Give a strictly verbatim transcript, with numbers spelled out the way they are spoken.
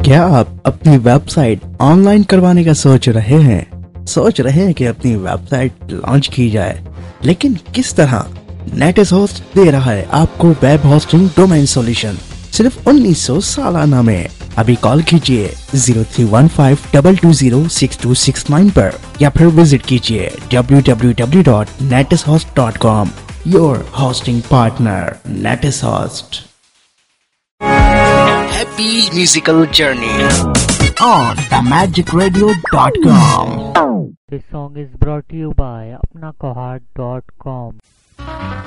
क्या आप अपनी वेबसाइट ऑनलाइन करवाने का सोच रहे हैं सोच रहे हैं कि अपनी वेबसाइट लॉन्च की जाए, लेकिन किस तरह? नेटिस होस्ट दे रहा है आपको वेब होस्टिंग डोमेन सॉल्यूशन सिर्फ उन्नीस सौ सालाना में। अभी कॉल कीजिए zero three one five to to zero six to six nine पर या फिर विजिट कीजिए W W W dot नेटिस host dot com. Your hosting partner नेटिस host. Happy musical journey on the magic radio dot com. This song is brought to you by apna kohad dot com.